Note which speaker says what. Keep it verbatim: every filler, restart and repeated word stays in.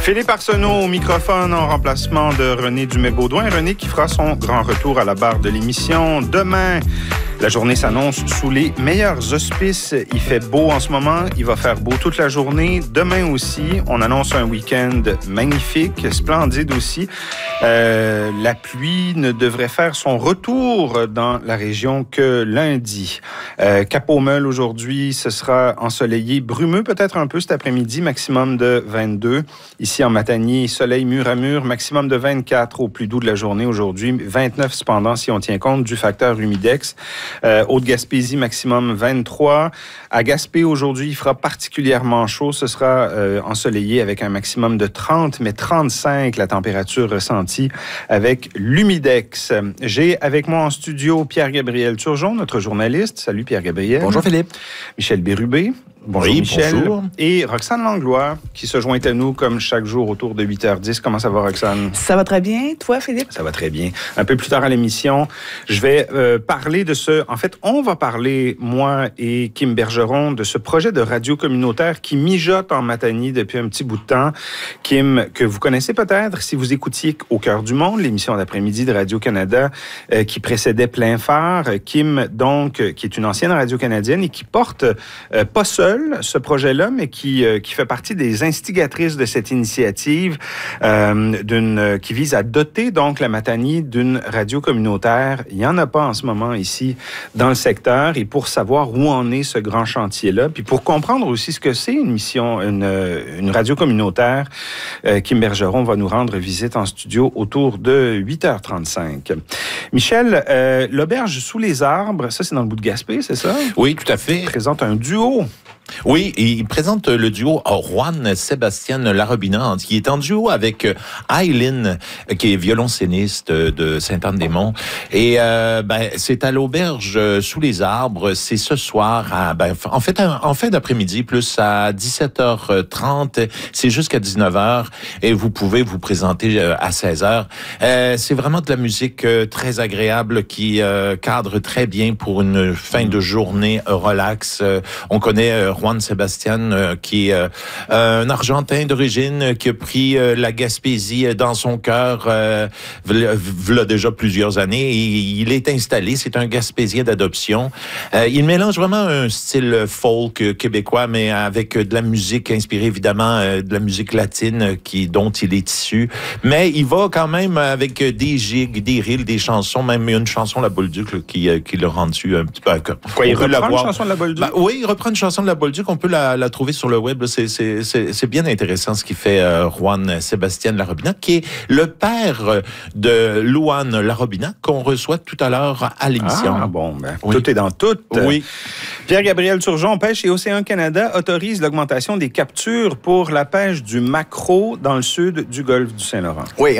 Speaker 1: Philippe Arsenault au microphone en remplacement de René Dumais-Baudouin. René qui fera son grand retour à la barre de l'émission demain. La journée s'annonce sous les meilleurs auspices. Il fait beau en ce moment. Il va faire beau toute la journée. Demain aussi, on annonce un week-end magnifique, splendide aussi. Euh, la pluie ne devrait faire son retour dans la région que lundi. Euh, Cap-au-Meul aujourd'hui, ce sera ensoleillé, brumeux peut-être un peu cet après-midi, maximum de vingt-deux. Ici en Matagny, soleil mur à mur, maximum de vingt-quatre au plus doux de la journée aujourd'hui. vingt-neuf cependant si on tient compte du facteur humidex. Euh, Haute-Gaspésie, maximum vingt-trois. À Gaspé, aujourd'hui, il fera particulièrement chaud. Ce sera euh, ensoleillé avec un maximum de trente, mais trente-cinq la température ressentie avec l'humidex. J'ai avec moi en studio Pierre-Gabriel Turgeon, notre journaliste. Salut Pierre-Gabriel.
Speaker 2: Bonjour Philippe.
Speaker 1: Michel Bérubé. Bonjour
Speaker 2: oui,
Speaker 1: Michel.
Speaker 2: Bonjour.
Speaker 1: Et Roxane Langlois, qui se joint à nous comme chaque jour autour de huit heures dix. Comment ça va, Roxane?
Speaker 3: Ça va très bien. Toi, Philippe?
Speaker 1: Ça va très bien. Un peu plus tard à l'émission, je vais euh, parler de ce... En fait, on va parler, moi et Kim Bergeron, de ce projet de radio communautaire qui mijote en Matagny depuis un petit bout de temps. Kim, que vous connaissez peut-être si vous écoutiez Au cœur du monde, l'émission d'après-midi de Radio-Canada euh, qui précédait Plein phare. Kim, donc, qui est une ancienne radio canadienne et qui porte, euh, pas seule, ce projet-là, mais qui, euh, qui fait partie des instigatrices de cette initiative euh, d'une, qui vise à doter donc la Matagny d'une radio communautaire. Il n'y en a pas en ce moment ici dans le secteur. Et pour savoir où en est ce grand chantier-là, puis pour comprendre aussi ce que c'est une mission, une, une radio communautaire, euh, Kim Bergeron va nous rendre visite en studio autour de huit heures trente-cinq. Michel, euh, l'auberge sous les arbres, ça c'est dans le bout de Gaspé, c'est ça?
Speaker 2: Oui, tout à fait.
Speaker 1: Il présente un duo.
Speaker 2: Oui, il présente le duo Juan Sébastien Larobina, qui est en duo avec Aileen, qui est violoncelliste de Sainte-Anne-des-Monts. Et euh, ben, c'est à l'auberge sous les arbres. C'est ce soir, à, ben, en fait, en fin d'après-midi, plus à dix-sept heures trente. C'est jusqu'à dix-neuf heures. Et vous pouvez vous présenter à seize heures. Euh, c'est vraiment de la musique très agréable qui euh, cadre très bien pour une fin de journée relax. On connaît Juan Sébastien, euh, qui est euh, un Argentin d'origine, qui a pris euh, la Gaspésie dans son cœur euh, v'là déjà plusieurs années. Et il est installé, c'est un Gaspésien d'adoption. Euh, il mélange vraiment un style folk québécois, mais avec de la musique inspirée évidemment euh, de la musique latine qui, dont il est issu. Mais il va quand même avec des gigs, des reels, des chansons, même une chanson La Bolduc là, qui, euh, qui l'a rendu un petit peu...
Speaker 1: Quoi, il reprend une chanson de La Bolduc?
Speaker 2: Ben, oui, il reprend une chanson de La Bolduc. On peut la, la trouver sur le web. C'est, c'est, c'est, c'est bien intéressant ce qu'il fait euh, Juan Sébastien Larobina, qui est le père de Louane Larobina, qu'on reçoit tout à l'heure à l'émission.
Speaker 1: Ah bon, ben,
Speaker 2: oui.
Speaker 1: Tout est dans tout.
Speaker 2: Oui.
Speaker 1: Pierre-Gabriel Turgeon, Pêche et Océan Canada autorise l'augmentation des captures pour la pêche du maquereau dans le sud du golfe du Saint-Laurent.
Speaker 4: Oui.